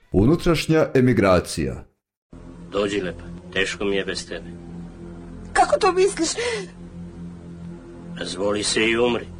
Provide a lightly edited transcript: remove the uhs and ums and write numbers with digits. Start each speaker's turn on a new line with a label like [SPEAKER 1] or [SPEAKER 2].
[SPEAKER 1] Unutrašnja emigracija.
[SPEAKER 2] Dođi, Lepa, teško mi je bez tebe.
[SPEAKER 3] Kako to misliš?
[SPEAKER 2] Razvoli se i umri.